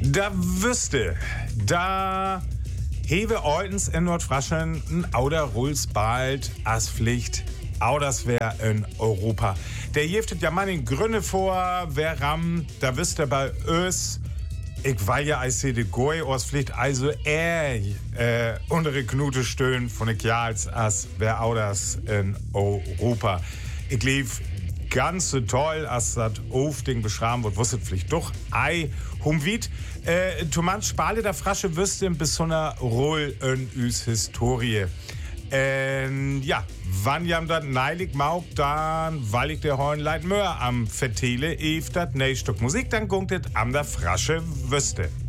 Da wüsste, da hewe Eutens in Nordfraschen ein Auder Rulls bald als Pflicht. Auch das wär in Europa. Der jeftet ja mal in Gründe vor, wer ram, da wüsste bei ös. Ich weil ja als de Goy aus Pflicht, also untere Knute stöhn von ik Jahrs as wer auch das in Europa. Ich lief ganz so toll, als das Aufding beschreiben wird, wusstet vielleicht doch, humwit, Thomas Spale der Frasche wüsste bis so einer Roll in üs Historie. Ja, wann jam dat neilig mauk, dann weil ich der Horn leit Möhr am Vertele, dat nächste Stück Musik, dann gungt am der Frasche wüsste.